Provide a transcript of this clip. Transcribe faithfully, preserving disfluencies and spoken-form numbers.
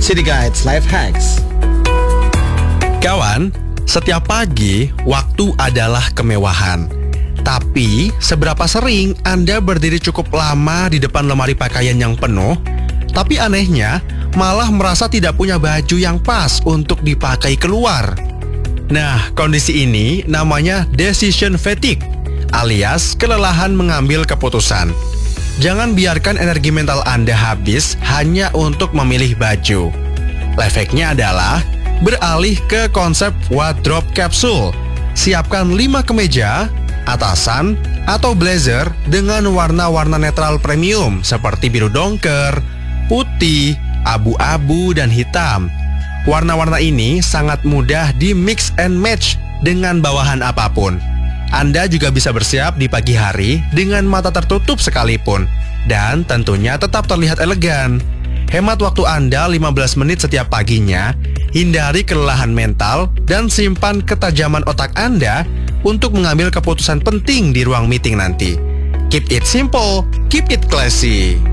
City Guides Life Hacks. Kawan, setiap pagi waktu adalah kemewahan. Tapi, seberapa sering Anda berdiri cukup lama di depan lemari pakaian yang penuh, tapi anehnya malah merasa tidak punya baju yang pas untuk dipakai keluar? Nah, kondisi ini namanya decision fatigue, alias kelelahan mengambil keputusan. Jangan biarkan energi mental Anda habis hanya untuk memilih baju. Life hack-nya adalah beralih ke konsep wardrobe capsule. Siapkan lima kemeja, atasan, atau blazer dengan warna-warna netral premium seperti biru dongker, putih, abu-abu, dan hitam. Warna-warna ini sangat mudah di mix and match dengan bawahan apapun. Anda juga bisa bersiap di pagi hari dengan mata tertutup sekalipun, dan tentunya tetap terlihat elegan. Hemat waktu Anda lima belas menit setiap paginya, hindari kelelahan mental, dan simpan ketajaman otak Anda untuk mengambil keputusan penting di ruang meeting nanti. Keep it simple, keep it classy.